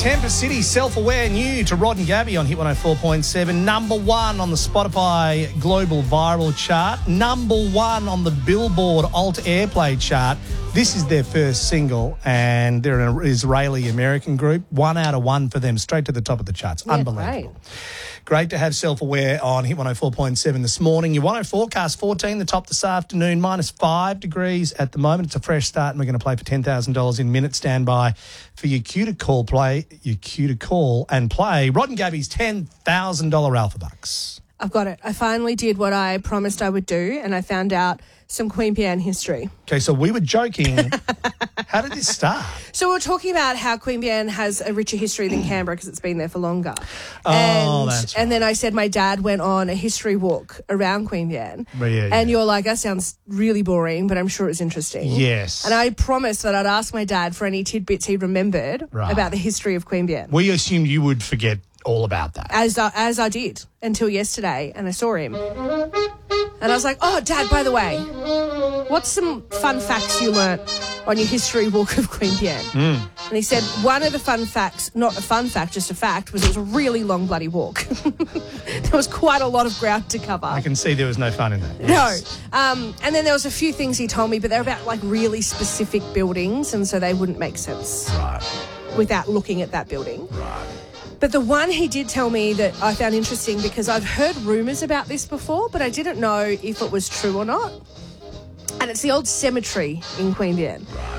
Tempest City, Self-Aware, new to Rod and Gabby on Hit 104.7. Number 1 on the Spotify Global Viral Chart. Number 1 on the Billboard Alt Airplay Chart. This is their first single, and they're an Israeli-American group. 1 out of 1 for them, straight to the top of the charts. Yeah, unbelievable. Great to have Self-Aware on Hit 104.7 this morning. Your 104 forecast, 14 the top this afternoon, minus 5 degrees at the moment. It's a fresh start, and we're going to play for $10,000 in minute standby for your cue to call and play Rod and Gabby's $10,000 Alpha Bucks. I've got it. I finally did what I promised I would do, and I found out some Queanbeyan history. Okay, so we were joking. How did this start? So we were talking about how Queanbeyan has a richer history than Canberra because it's been there for longer. That's right. And then I said my dad went on a history walk around Queanbeyan. And you're like, that sounds really boring, but I'm sure it's interesting. Yes. And I promised that I'd ask my dad for any tidbits he remembered about the history of Queanbeyan. We assumed you would forget all about that. As I did until yesterday, and I saw him. And I was like, oh, Dad, by the way, what's some fun facts you learnt on your history walk of Queanbeyan? And he said, one of the fun facts, not a fun fact, just a fact, was it was a really long bloody walk. There was quite a lot of ground to cover. I can see there was no fun in that. Yes. No. And then there was a few things he told me, but they're about like really specific buildings, and so they wouldn't make sense without looking at that building. But the one he did tell me that I found interesting, because I've heard rumours about this before, but I didn't know if it was true or not. And it's the old cemetery in Queanbeyan.